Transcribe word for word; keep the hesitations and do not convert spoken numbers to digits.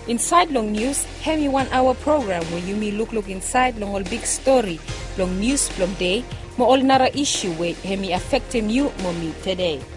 Inside Long News, hemi one hour program where you may look look inside long all big story, long news long day, mo all nara issue where hemi affecting you mo me today.